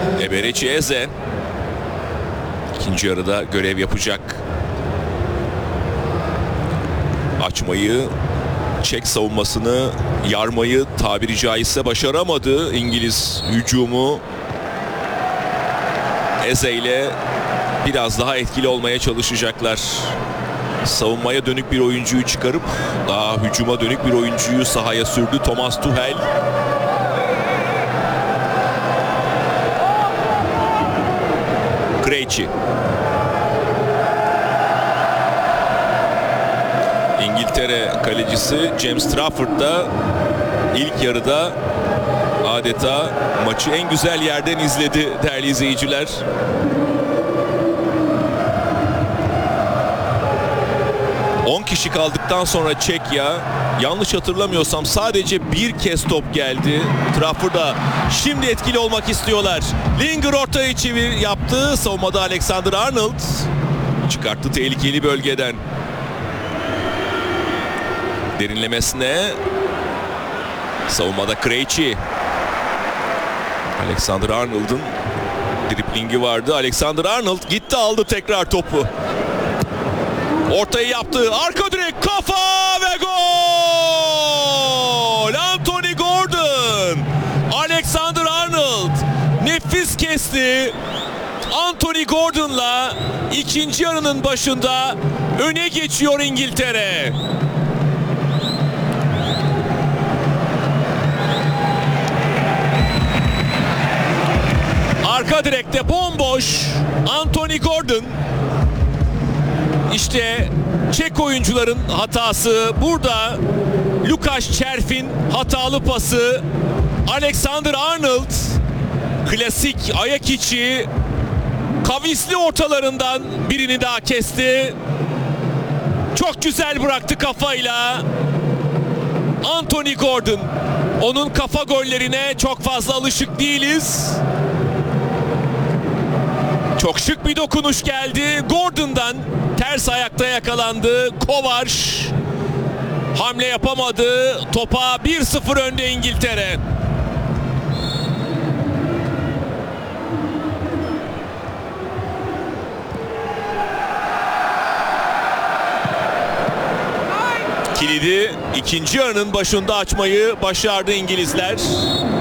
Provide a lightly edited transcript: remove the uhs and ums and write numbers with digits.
Eberechi Eze ikinci yarıda görev yapacak. Açmayı, Çek savunmasını yarmayı tabiri caizse başaramadı İngiliz hücumu. Eze ile biraz daha etkili olmaya çalışacaklar. Savunmaya dönük bir oyuncuyu çıkarıp daha hücuma dönük bir oyuncuyu sahaya sürdü Thomas Tuchel. Krejci. İngiltere kalecisi James Trafford da ilk yarıda adeta maçı en güzel yerden izledi değerli izleyiciler. Kişi kaldıktan sonra Çekya, yanlış hatırlamıyorsam sadece bir kez top geldi Trafford'a. Şimdi etkili olmak istiyorlar. Lingard ortayı çevir yaptı. Savunmada Alexander-Arnold çıkarttı tehlikeli bölgeden. Derinlemesine savunmada Krejci. Alexander-Arnold'un driblingi vardı. Alexander-Arnold gitti, aldı tekrar topu. Ortayı yaptı. Arka direk, kafa ve gol! Anthony Gordon. Alexander-Arnold nefis kesti. Anthony Gordon'la ikinci yarının başında öne geçiyor İngiltere. Arka direkte bomboş Anthony Gordon. İşte Çek oyuncuların hatası. Burada Lukasz Czerf'in hatalı pası. Alexander-Arnold klasik ayak içi kavisli ortalarından birini daha kesti. Çok güzel bıraktı kafayla. Anthony Gordon. Onun kafa gollerine çok fazla alışık değiliz. Çok şık bir dokunuş geldi. Gordon'dan ters ayakta yakalandı. Kovac hamle yapamadı. Topa 1-0 önde İngiltere. Kilidi ikinci yarının başında açmayı başardı İngilizler.